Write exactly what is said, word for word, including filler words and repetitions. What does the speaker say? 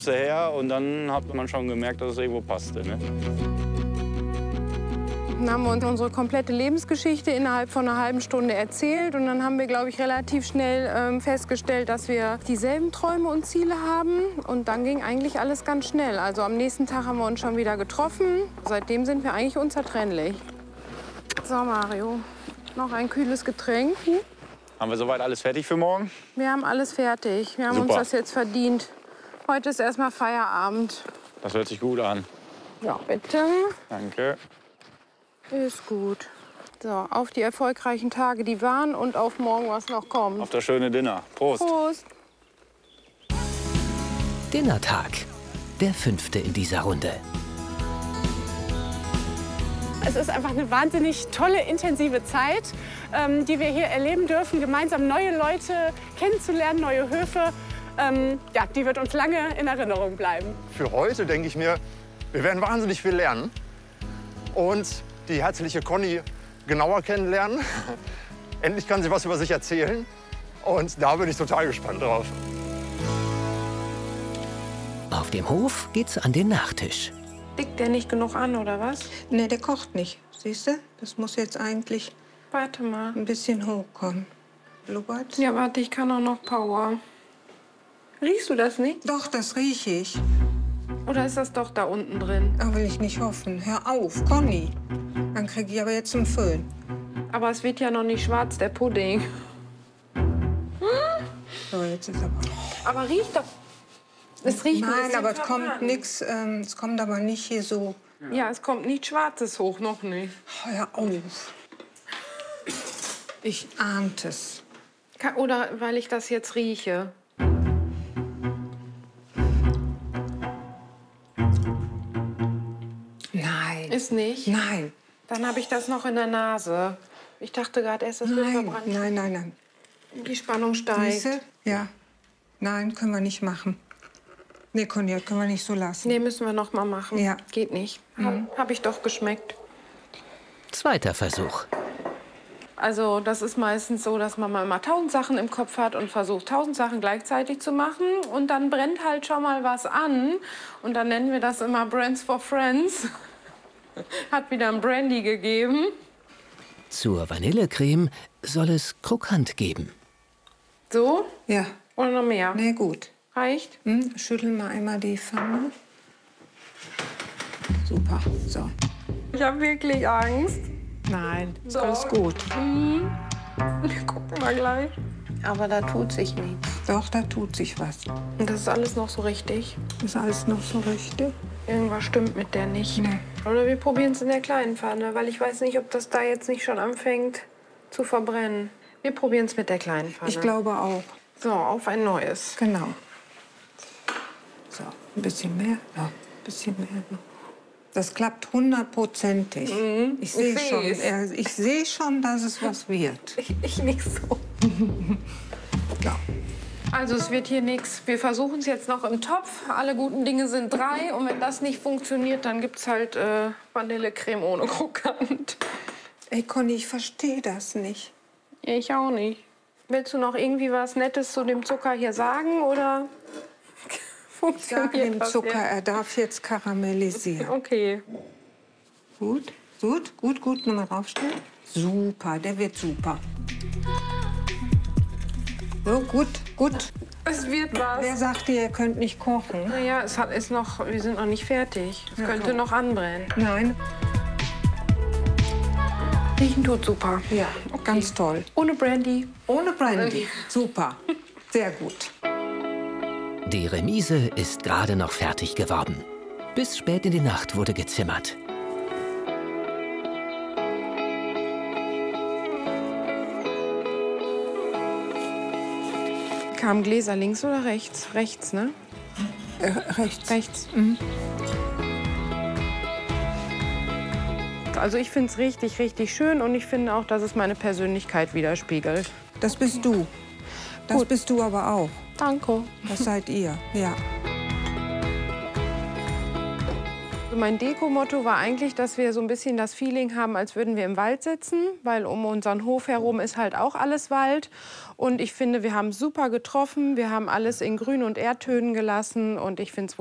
her und dann hat man schon gemerkt, dass es irgendwo passte. Ne? Dann haben wir uns unsere komplette Lebensgeschichte innerhalb von einer halben Stunde erzählt. Und dann haben wir, glaube ich, relativ schnell ähm, festgestellt, dass wir dieselben Träume und Ziele haben. Und dann ging eigentlich alles ganz schnell. Also am nächsten Tag haben wir uns schon wieder getroffen. Seitdem sind wir eigentlich unzertrennlich. So, Mario, noch ein kühles Getränk. Hm? Haben wir soweit alles fertig für morgen? Wir haben alles fertig. Wir haben Super. uns das jetzt verdient. Heute ist erstmal Feierabend. Das hört sich gut an. Ja, bitte. Danke. Ist gut. So, auf die erfolgreichen Tage, die waren und auf morgen, was noch kommt. Auf das schöne Dinner. Prost. Prost. Dinnertag. Der fünfte in dieser Runde. Es ist einfach eine wahnsinnig tolle, intensive Zeit, ähm, die wir hier erleben dürfen, gemeinsam neue Leute kennenzulernen, neue Höfe. Ähm, ja, die wird uns lange in Erinnerung bleiben. Für heute denke ich mir, wir werden wahnsinnig viel lernen und die herzliche Conny genauer kennenlernen. Endlich kann sie was über sich erzählen und da bin ich total gespannt drauf. Auf dem Hof geht's an den Nachtisch. Dickt der nicht genug an, oder was? Nee, der kocht nicht. Siehst du? Das muss jetzt eigentlich Warte mal. ein bisschen hochkommen. Blubbert? Ja, warte, ich kann auch noch Power. Riechst du das nicht? Doch, das rieche ich. Oder ist das doch da unten drin? Aber will ich nicht hoffen. Hör auf, Conny. Dann kriege ich aber jetzt einen Föhn. Aber es wird ja noch nicht schwarz, der Pudding. So, jetzt ist aber... Aber riecht doch. Es riecht ein Nein, bisschen aber es kommt verbrannt. nichts. Ähm, es kommt aber nicht hier so... Ja, es kommt nicht Schwarzes hoch, noch nicht. Hör auf. Ich ahnte es. Ka- Oder weil ich das jetzt rieche. Nein. Ist nicht? Nein. Dann habe ich das noch in der Nase. Ich dachte gerade erst, es wird Nein, verbrannt. nein, nein, nein. Die Spannung steigt. Siehste? Ja. Nein, können wir nicht machen. Nee, Conny, das können wir nicht so lassen. Nee, müssen wir noch mal machen. Ja. Geht nicht. Hab, hab ich doch geschmeckt. Zweiter Versuch. Also das ist meistens so, dass man mal immer tausend Sachen im Kopf hat und versucht, tausend Sachen gleichzeitig zu machen. Und dann brennt halt schon mal was an. Und dann nennen wir das immer Brands for Friends. Hat wieder ein Brandy gegeben. Zur Vanillecreme soll es krokant geben. So? Ja. Oder noch mehr? Nee, gut. Reicht? Hm, schüttel mal einmal die Pfanne. Super, so. Ich habe wirklich Angst. Nein, So. alles gut. Wir gucken mal gleich. Aber da tut sich nichts. Doch, da tut sich was. Und das ist alles noch so richtig. Ist alles noch so richtig? Irgendwas stimmt mit der nicht. Nee. Oder wir probieren es in der kleinen Pfanne, weil ich weiß nicht, ob das da jetzt nicht schon anfängt zu verbrennen. Wir probieren es mit der kleinen Pfanne. Ich glaube auch. So, auf ein neues. Genau. So, ein bisschen mehr. Ja, ein bisschen mehr noch. Das klappt hundertprozentig. Mhm. Ich sehe Ich schon, seh's. äh, ich sehe schon, dass es was wird. Ich, ich nicht so. Ja. Also es wird hier nichts. Wir versuchen es jetzt noch im Topf. Alle guten Dinge sind drei. Und wenn das nicht funktioniert, dann gibt es halt äh, Vanillecreme ohne Krokant. Ey, Conny, ich verstehe das nicht. Ich auch nicht. Willst du noch irgendwie was Nettes zu dem Zucker hier sagen, oder Ich sage dem das Zucker, jetzt? er darf jetzt karamellisieren. Okay. Gut, gut, gut, gut. Nochmal draufstellen. Super, der wird super. So, gut, gut. Es wird was. Wer sagt dir, ihr könnt nicht kochen? Naja, es hat, ist noch, wir sind noch nicht fertig. Es könnte noch anbrennen. Nein. Riechen tut super. Ja, ganz toll. Ohne Brandy. Ohne Brandy. Super. Sehr gut. Die Remise ist gerade noch fertig geworden. Bis spät in die Nacht wurde gezimmert. Kamen Gläser links oder rechts? Rechts, ne? Äh, rechts. Rechts. Mhm. Also ich finde es richtig, richtig schön und ich finde auch, dass es meine Persönlichkeit widerspiegelt. Das bist du. Das Gut. bist du aber auch. Danke. Das seid ihr. Ja. Mein Deko-Motto war eigentlich, dass wir so ein bisschen das Feeling haben, als würden wir im Wald sitzen, weil um unseren Hof herum ist halt auch alles Wald. Und ich finde, wir haben super getroffen, wir haben alles in Grün und Erdtönen gelassen und ich finde es